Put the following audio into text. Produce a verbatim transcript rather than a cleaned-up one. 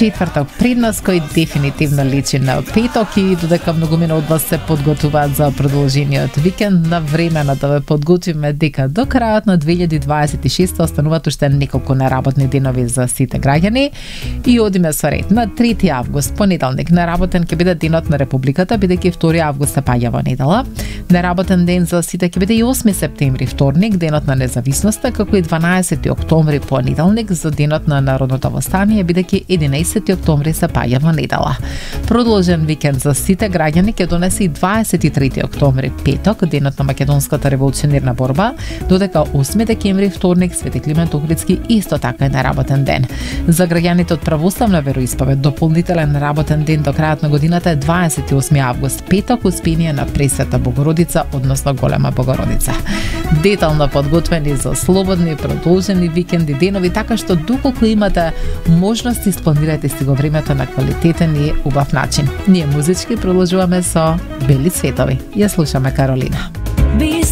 четврток пред нас, кој дефинитивно личи на петок и додека многумина од вас се подготуваат за продолжениот викенд, на време на да ве подготвиме дека до крајот на две илјади дваесет и шеста остануваат уште неколку неработни денови за сите граѓани и одиме со ред. На трети август, понеделник, неработен ќе биде денот на Републиката, бидејќи втори август се паѓа во недела. Неработен ден за сите ќе биде и осми септември, вторник, денот на независноста, како и дванаесети октомври, понеделник, за денот на Народното востание, бидејќи единаесети октомври се паѓа во недела. Продолжен викенд за сите граѓани ќе донесе и дваесет и трети октомври, петок, денот на македонската револуционерна борба, додека осми декември, вторник, Свети Климент Охридски исто така е неработен ден. За граѓаните од православна вероисповед, дополнителен работен ден до крајот на годината е дваесет и осми август, петок, успение на Пресвета Богородица, односно Голема Богородица. Детално подготвени за слободни, продолжени викенди денови, така што доколку имате можност, испланирајте си го времето на квалитетен и убав начин. Ние музички продолжуваме со Бели цветови. Ја слушаме Каролина.